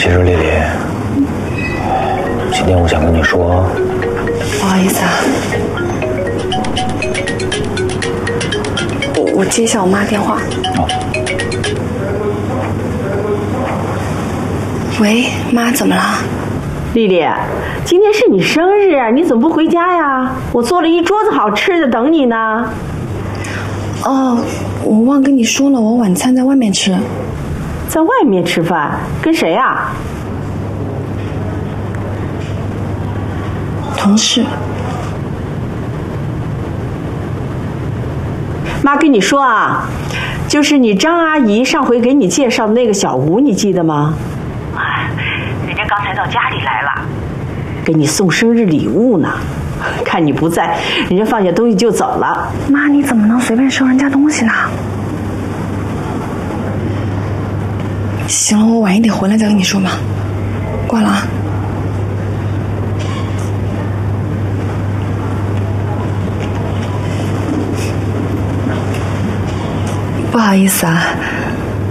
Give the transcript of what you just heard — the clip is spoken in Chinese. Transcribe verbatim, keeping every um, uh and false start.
其实丽丽，今天我想跟你说， 不好意思啊，我我接一下我妈电话。 哦。 喂，妈，怎么了？ 丽丽，今天是你生日，你怎么不回家呀？我做了一桌子好吃的等你呢。 哦，我忘跟你说了，我晚餐在外面吃。 在外面吃饭？跟谁呀？ 同事。 妈跟你说啊，就是你张阿姨上回给你介绍的那个小吴，你记得吗？人家刚才到家里来了，给你送生日礼物呢。看你不在，人家放下东西就走了。 妈，你怎么能随便收人家东西呢？行了，我晚一点回来再跟你说吧。挂了啊。不好意思啊，